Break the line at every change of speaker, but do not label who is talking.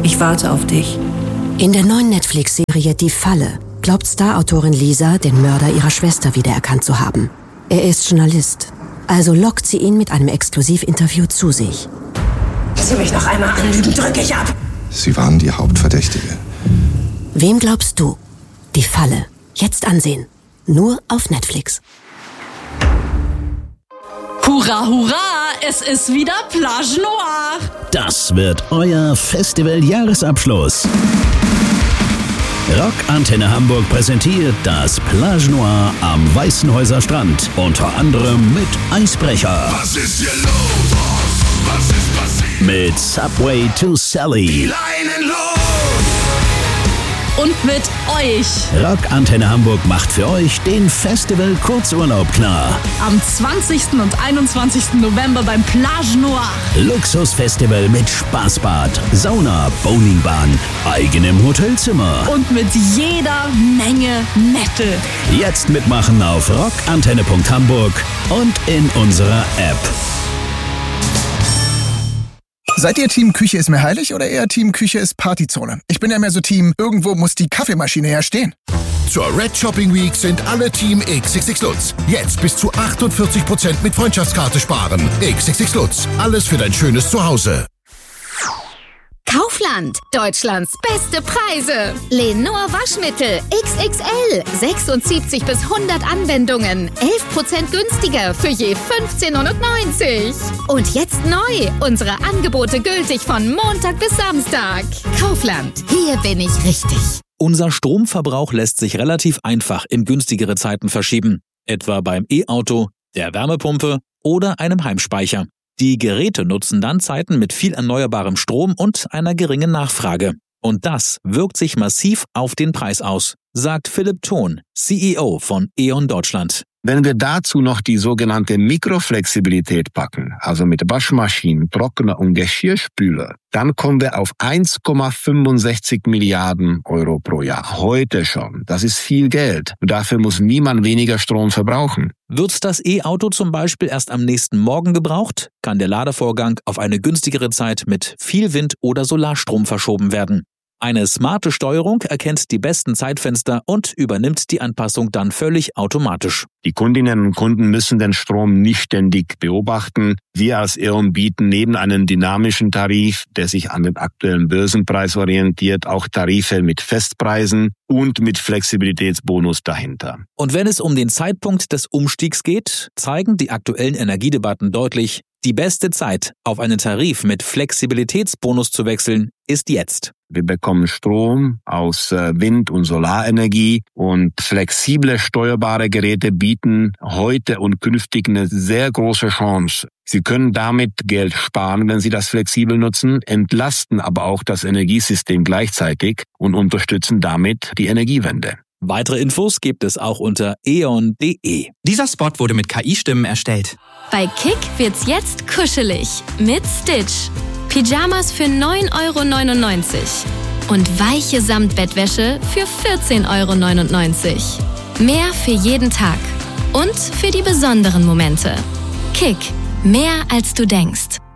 Ich warte auf dich.
In der neuen Netflix-Serie Die Falle glaubt Star-Autorin Lisa, den Mörder ihrer Schwester wiedererkannt zu haben. Er ist Journalist. Also lockt sie ihn mit einem Exklusivinterview zu sich.
Sie mich noch einmal anlügen, drücke ich ab.
Sie waren die Hauptverdächtige.
Wem glaubst du? Die Falle. Jetzt ansehen. Nur auf Netflix.
Hurra, hurra! Es ist wieder Plage Noire.
Das wird euer Festival-Jahresabschluss. Rock Antenne Hamburg präsentiert das Plage Noire am Weißenhäuser Strand. Unter anderem mit Eisbrecher.
Was ist hier los? Was ist passiert?
Mit Subway to Sally.
Die Leinen los!
Und mit euch.
Rock Antenne Hamburg macht für euch den Festival Kurzurlaub klar.
Am 20. und 21. November beim Plage Noire.
Luxusfestival mit Spaßbad, Sauna, Bowlingbahn, eigenem Hotelzimmer.
Und mit jeder Menge Metal.
Jetzt mitmachen auf rockantenne.hamburg und in unserer App.
Seid ihr Team Küche ist mir heilig oder eher Team Küche ist Partyzone? Ich bin ja mehr so Team, irgendwo muss die Kaffeemaschine ja stehen.
Zur Red Shopping Week sind alle Team XXX Lutz. Jetzt bis zu 48% mit Freundschaftskarte sparen. XXX Lutz. Alles für dein schönes Zuhause.
Kaufland. Deutschlands beste Preise. Lenor Waschmittel. XXL. 76 bis 100 Anwendungen. 11% günstiger für je 15,90 €. Und jetzt neu. Unsere Angebote gültig von Montag bis Samstag. Kaufland. Hier bin ich richtig.
Unser Stromverbrauch lässt sich relativ einfach in günstigere Zeiten verschieben. Etwa beim E-Auto, der Wärmepumpe oder einem Heimspeicher. Die Geräte nutzen dann Zeiten mit viel erneuerbarem Strom und einer geringen Nachfrage. Und das wirkt sich massiv auf den Preis aus, sagt Philipp Thon, CEO von E.ON Deutschland.
Wenn wir dazu noch die sogenannte Mikroflexibilität packen, also mit Waschmaschinen, Trockner und Geschirrspüler, dann kommen wir auf 1,65 Milliarden € pro Jahr. Heute schon. Das ist viel Geld. Und dafür muss niemand weniger Strom verbrauchen.
Wird das E-Auto zum Beispiel erst am nächsten Morgen gebraucht, kann der Ladevorgang auf eine günstigere Zeit mit viel Wind oder Solarstrom verschoben werden. Eine smarte Steuerung erkennt die besten Zeitfenster und übernimmt die Anpassung dann völlig automatisch.
Die Kundinnen und Kunden müssen den Strom nicht ständig beobachten. Wir als E.ON bieten neben einem dynamischen Tarif, der sich an den aktuellen Börsenpreis orientiert, auch Tarife mit Festpreisen und mit Flexibilitätsbonus dahinter.
Und wenn es um den Zeitpunkt des Umstiegs geht, zeigen die aktuellen Energiedebatten deutlich, die beste Zeit, auf einen Tarif mit Flexibilitätsbonus zu wechseln, ist jetzt.
Wir bekommen Strom aus Wind- und Solarenergie und flexible steuerbare Geräte bieten heute und künftig eine sehr große Chance. Sie können damit Geld sparen, wenn Sie das flexibel nutzen, entlasten aber auch das Energiesystem gleichzeitig und unterstützen damit die Energiewende.
Weitere Infos gibt es auch unter eon.de.
Dieser Spot wurde mit KI-Stimmen erstellt.
Bei Kick wird's jetzt kuschelig mit Stitch. Pyjamas für 9,99 € und weiche Samtbettwäsche für 14,99 €. Mehr für jeden Tag und für die besonderen Momente. Kick, mehr als du denkst.